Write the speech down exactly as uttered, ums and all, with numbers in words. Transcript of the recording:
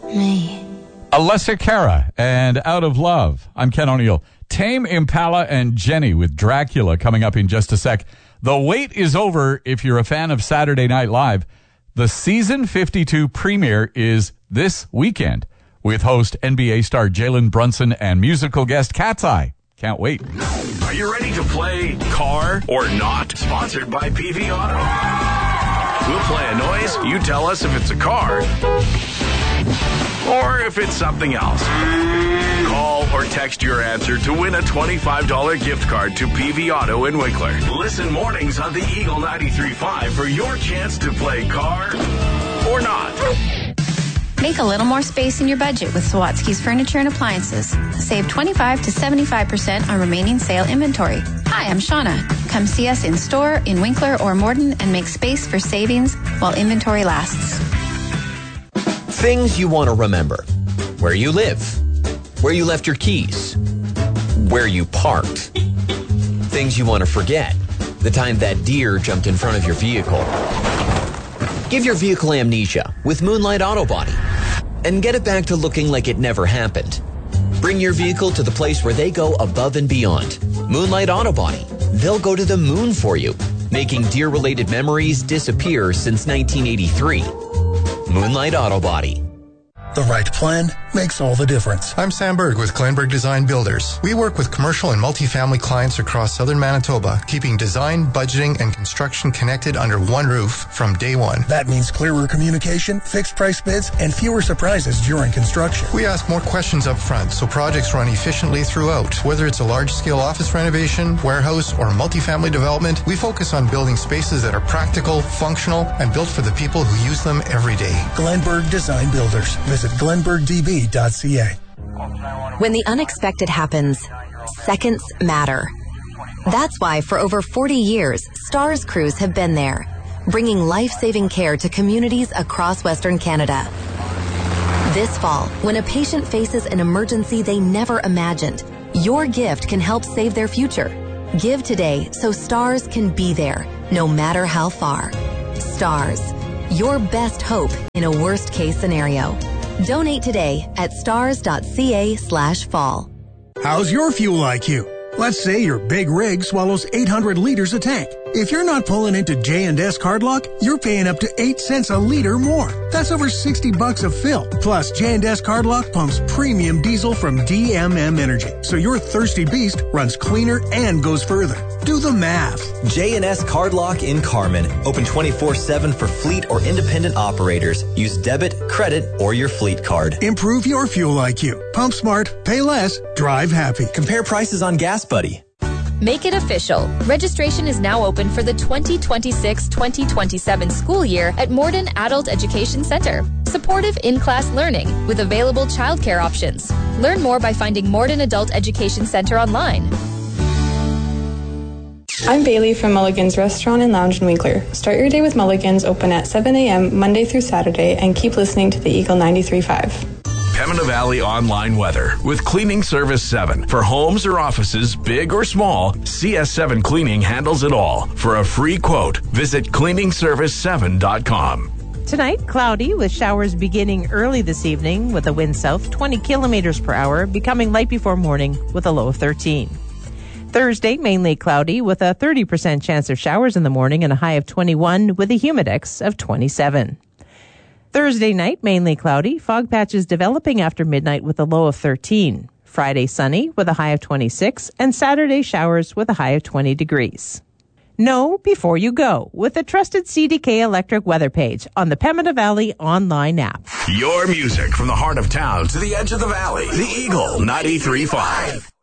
me. Alessia Cara and Out of Love. I'm Ken O'Neill. Tame Impala and Jenny with Dracula coming up in just a sec. The wait is over if you're a fan of Saturday Night Live. The season fifty-two premiere is this weekend with host N B A star Jalen Brunson and musical guest Cat's Eye. Can't wait. Are you ready to play Car or Not? Sponsored by P V Auto. We'll play a noise. You tell us if it's a car or if it's something else. Call or text your answer to win a twenty-five dollars gift card to P V Auto in Winkler. Listen mornings on the Eagle ninety-three point five for your chance to play Car or Not. Make a little more space in your budget with Sawatsky's Furniture and Appliances. Save twenty-five to seventy-five percent on remaining sale inventory. Hi, I'm Shauna. Come see us in store, in Winkler or Morden and make space for savings while inventory lasts. Things you want to remember. Where you live. Where you left your keys. Where you parked. Things you want to forget. The time that deer jumped in front of your vehicle. Give your vehicle amnesia with Moonlight Auto Body and get it back to looking like it never happened. Bring your vehicle to the place where they go above and beyond. Moonlight Auto Body. They'll go to the moon for you, making deer-related memories disappear since nineteen eighty-three. Moonlight Auto Body. The right plan makes all the difference. I'm Sam Berg with Glenberg Design Builders. We work with commercial and multifamily clients across southern Manitoba, keeping design, budgeting, and construction connected under one roof from day one. That means clearer communication, fixed price bids, and fewer surprises during construction. We ask more questions up front so projects run efficiently throughout. Whether it's a large-scale office renovation, warehouse, or multifamily development, we focus on building spaces that are practical, functional, and built for the people who use them every day. Glenberg Design Builders. Visit glenberg d b dot c a. When the unexpected happens, seconds matter. That's why for over forty years, STARS crews have been there, bringing life-saving care to communities across Western Canada. This fall, when a patient faces an emergency they never imagined, your gift can help save their future. Give today so STARS can be there, no matter how far. STARS, your best hope in a worst-case scenario. Donate today at stars.ca slash fall. How's your fuel I Q? Let's say your big rig swallows eight hundred liters a tank. If you're not pulling into J and S Cardlock, you're paying up to eight cents a liter more. That's over sixty bucks a fill. Plus, J and S Cardlock pumps premium diesel from D M M Energy, so your thirsty beast runs cleaner and goes further. Do the math. J and S Cardlock in Carmen. Open twenty-four seven for fleet or independent operators. Use debit, credit, or your fleet card. Improve your fuel I Q. Pump smart, pay less, drive happy. Compare prices on Gas Buddy. Make it official. Registration is now open for the twenty twenty-six twenty twenty-seven school year at Morden Adult Education Center. Supportive in-class learning with available childcare options. Learn more by finding Morden Adult Education Center online. I'm Bailey from Mulligan's Restaurant and Lounge in Winkler. Start your day with Mulligan's, open at seven a.m. Monday through Saturday, and keep listening to the Eagle ninety-three point five. Pembina Valley Online Weather with Cleaning Service seven. For homes or offices, big or small, C S seven Cleaning handles it all. For a free quote, visit cleaning service seven dot com. Tonight, cloudy with showers beginning early this evening with a wind south twenty kilometers per hour, becoming light before morning with a low of thirteen. Thursday, mainly cloudy with a thirty percent chance of showers in the morning and a high of twenty-one with a humidex of twenty-seven. Thursday night, mainly cloudy, fog patches developing after midnight with a low of thirteen. Friday, sunny with a high of twenty-six, and Saturday, showers with a high of twenty degrees. Know before you go with the trusted C D K Electric weather page on the Pembina Valley online app. Your music from the heart of town to the edge of the valley. The Eagle ninety-three point five.